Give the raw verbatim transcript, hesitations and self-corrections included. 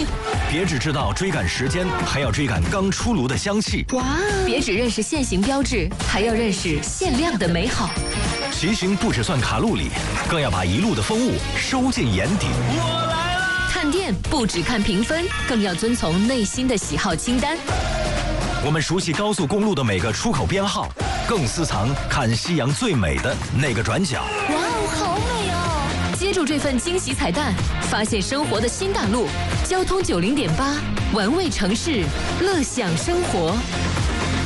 别只知道追赶时间，还要追赶刚出炉的香气。 哇！别只认识限行标志，还要认识限量的美好。 骑行不只算卡路里，更要把一路的风物收进眼底。 我来了！ 看店不只看评分，更要遵从内心的喜好清单。 我们熟悉高速公路的每个出口编号，更私藏看夕阳最美的那个转角。 哇哦，好美哦！接住这份惊喜彩蛋，发现生活的新大陆。交通九零点八，玩味城市，乐享生活。